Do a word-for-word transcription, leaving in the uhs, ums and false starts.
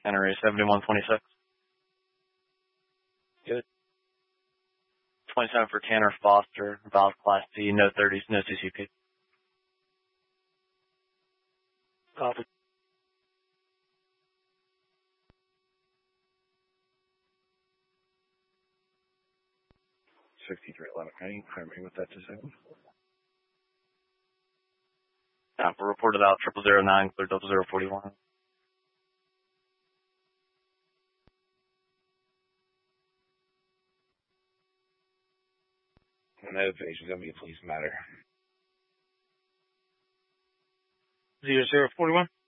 Henry seventy-one twenty-six. Good. twenty-seven for Tanner Foster, valve class D, no thirties, no C C P. Copy. sixty-three eleven, can you clear me with that decision? Yeah, we're reported out triple zero nine, clear double zero forty-one. Notification's gonna be a police matter. Zero zero forty one.